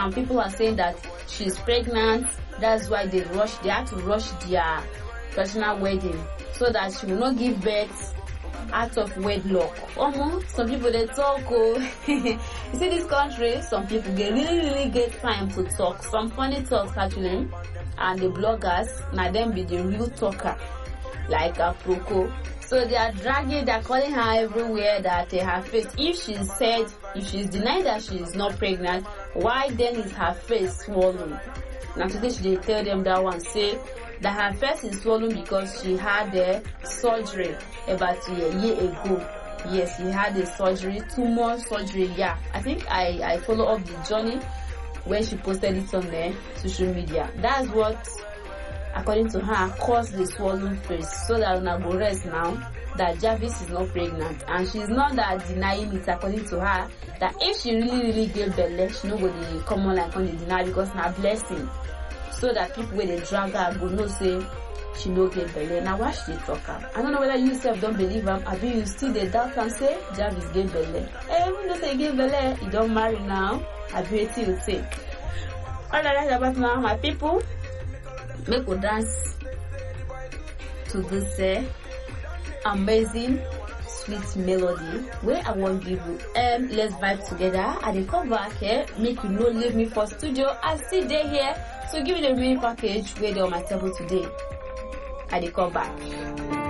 and people are saying that she's pregnant. That's why they had to rush their traditional wedding so that she will not give birth out of wedlock. Some people they talk. You see this country, some people really get time to talk. Some funny talks actually, and the bloggers now them be the real talker, like Aproko. So they are dragging, they're calling her everywhere that her face. If she's denying that she is not pregnant, why then is her face swollen? Now today she tell them that one, say that her face is swollen because she had a surgery about a year ago. Yes, she had a surgery, tumor surgery. Yeah, I think I follow up the journey when she posted it on the social media. That's what, according to her, caused the swollen face. So that una go rest now that Jarvis is not pregnant, and she's not that denying it. According to her, that if she really gave birth, she nobody come on like on the deny because na blessing. So that people when they drag her go no say she no get belle. Now why she talk her? I don't know whether you self don't believe him, or you still the doubt and say Jarvis get belle. Even though say get belle, he don't marry now. I bet you say. All I like about now, my people, make we dance to this amazing sweet melody where I want give you. Let's vibe together. I dey come back here, make you no leave me for studio. I still dey here, so give me the remaining package where they on my table today. I dey come back.